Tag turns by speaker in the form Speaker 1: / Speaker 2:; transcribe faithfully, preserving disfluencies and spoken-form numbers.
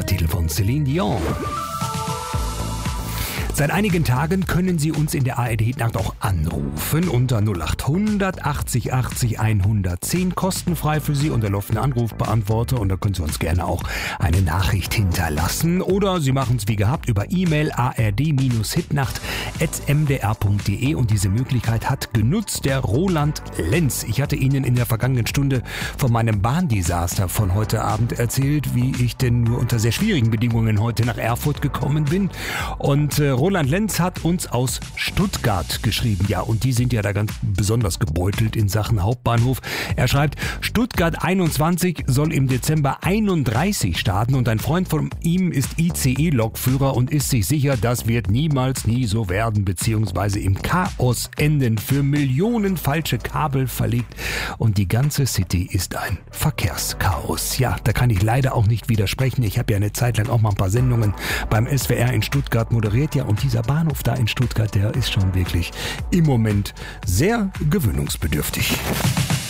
Speaker 1: Titel von Celine Dion. Seit einigen Tagen können Sie uns in der A R D-Hitnacht auch anrufen unter null acht hundert achtzig achtzig hundertzehn, kostenfrei für Sie und der laufende Anrufbeantworter, und da können Sie uns gerne auch eine Nachricht hinterlassen oder Sie machen es wie gehabt über E-Mail a r d hitnacht at m d r punkt d e, und diese Möglichkeit hat genutzt der Roland Lenz. Ich hatte Ihnen in der vergangenen Stunde von meinem Bahndesaster von heute Abend erzählt, wie ich denn nur unter sehr schwierigen Bedingungen heute nach Erfurt gekommen bin, und äh, Roland Lenz hat uns aus Stuttgart geschrieben. Ja, und die sind ja da ganz besonders gebeutelt in Sachen Hauptbahnhof. Er schreibt, Stuttgart einundzwanzig soll im Dezember einunddreißig starten und ein Freund von ihm ist I C E-Lokführer und ist sich sicher, das wird niemals nie so werden, beziehungsweise im Chaos enden, für Millionen falsche Kabel verlegt, und die ganze City ist ein Verkehrschaos. Ja, da kann ich leider auch nicht widersprechen. Ich habe ja eine Zeit lang auch mal ein paar Sendungen beim S W R in Stuttgart moderiert, ja, und dieser Bahnhof da in Stuttgart, der ist schon wirklich im Moment sehr gewöhnungsbedürftig.